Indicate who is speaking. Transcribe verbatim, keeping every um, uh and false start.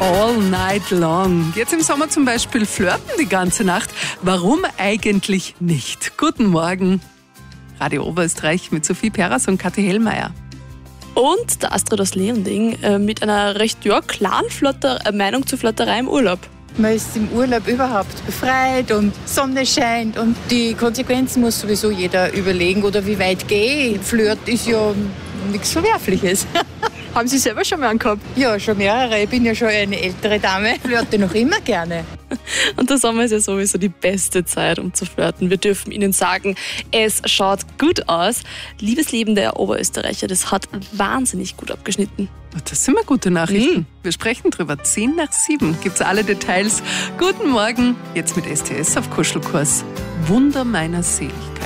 Speaker 1: All night long. Jetzt im Sommer zum Beispiel flirten die ganze Nacht. Warum eigentlich nicht? Guten Morgen. Radio Oberösterreich mit Sophie Perras und Kathi Hellmeier.
Speaker 2: Und der Astrid aus Leonding äh, mit einer recht ja, klaren Flotter, äh, Meinung zur Flirterei im Urlaub.
Speaker 3: Man ist im Urlaub überhaupt befreit und Sonne scheint und die Konsequenzen muss sowieso jeder überlegen. Oder wie weit gehe ich? Flirt ist ja nichts Verwerfliches.
Speaker 2: Haben Sie selber schon mal angehabt?
Speaker 3: Ja, schon mehrere. Ich bin ja schon eine ältere Dame. Flirte noch immer gerne.
Speaker 2: Und der Sommer ist ja sowieso die beste Zeit, um zu flirten. Wir dürfen Ihnen sagen, es schaut gut aus. Liebesleben der Oberösterreicher, das hat wahnsinnig gut abgeschnitten.
Speaker 1: Das sind mal gute Nachrichten.
Speaker 2: Mhm.
Speaker 1: Wir sprechen drüber. Zehn nach sieben gibt's alle Details. Guten Morgen. Jetzt mit S T S auf Kuschelkurs. Wunder meiner Seligkeit.